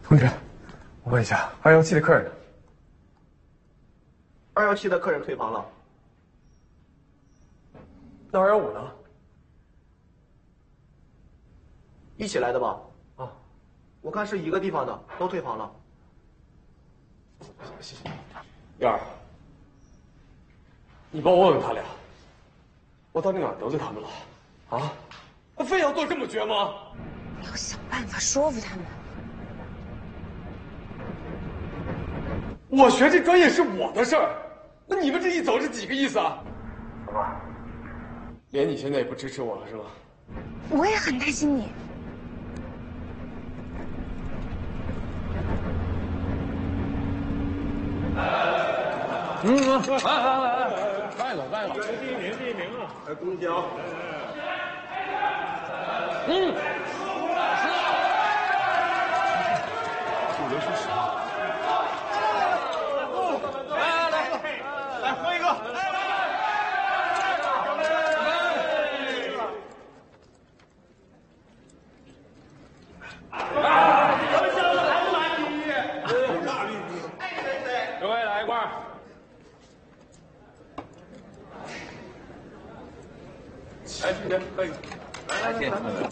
同学，我问一下，217的客人呢 ？217的客人退房了。 那215呢？ 一起来的吧？ 啊， 我看是一个地方的，都退房了。 谢谢。燕儿，你帮我问问他俩，我到底哪儿得罪他们了？啊？我非要做这么绝吗？ 你要想办法说服他们。 我学这专业是我的事儿，那你们这一走是几个意思啊？什么？连你现在也不支持我了是吗？ 我也很担心你。 来，快了。 第一名啊！ 公交。 不能说实话。 来喝一个！各位来一罐。来，今天喝一个。来，